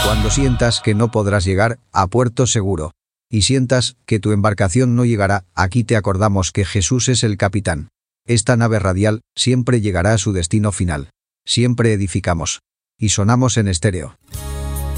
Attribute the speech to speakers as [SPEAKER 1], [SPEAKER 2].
[SPEAKER 1] Cuando sientas que no podrás llegar a puerto seguro y sientas que tu embarcación no llegará, aquí te acordamos que Jesús es el capitán. Esta nave radial siempre llegará a su destino final. Siempre edificamos y sonamos en estéreo.